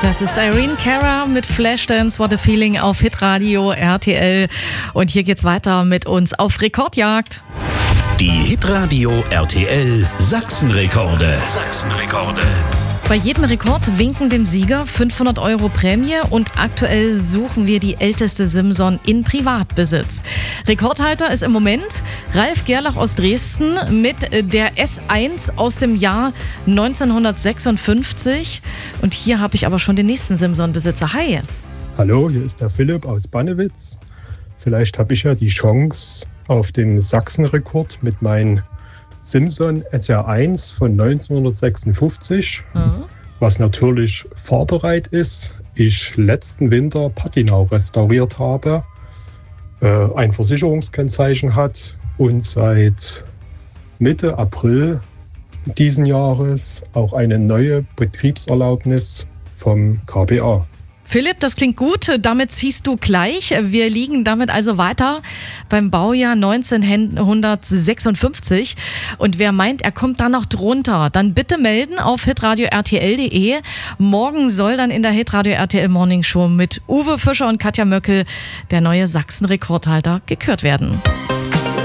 Das ist Irene Cara mit Flashdance, What a Feeling auf Hitradio RTL. Und hier geht's weiter mit uns auf Rekordjagd. Die Hitradio RTL Sachsenrekorde. Bei jedem Rekord winken dem Sieger 500 € Prämie und aktuell suchen wir die älteste Simson in Privatbesitz. Rekordhalter ist im Moment Ralf Gerlach aus Dresden mit der S1 aus dem Jahr 1956. Und hier habe ich aber schon den nächsten Simson-Besitzer. Hi. Hallo, hier ist der Philipp aus Bannewitz. Vielleicht habe ich ja die Chance auf den Sachsenrekord mit meinem Simson SR1 von 1956, was natürlich fahrbereit ist. Ich letzten Winter Patinau restauriert habe, ein Versicherungskennzeichen hat und seit Mitte April diesen Jahres auch eine neue Betriebserlaubnis vom KBA. Philipp, das klingt gut. Damit ziehst du gleich. Wir liegen damit also weiter beim Baujahr 1956. Und wer meint, er kommt da noch drunter, dann bitte melden auf hitradio rtl.de. Morgen soll dann in der Hitradio RTL Morning Show mit Uwe Fischer und Katja Möckel der neue Sachsen-Rekordhalter gekürt werden.